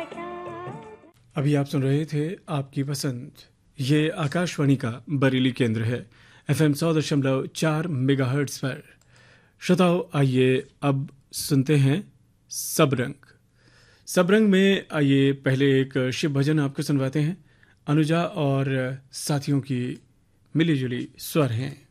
अभी आप सुन रहे थे आपकी पसंद। ये आकाशवाणी का बरेली केंद्र है, FM 100.4 मेगाहर्ट्ज पर। श्रोताओ, आइए अब सुनते हैं सबरंग। सबरंग में आइए पहले एक शिव भजन आपको सुनवाते हैं। अनुजा और साथियों की मिली जुली स्वर हैं।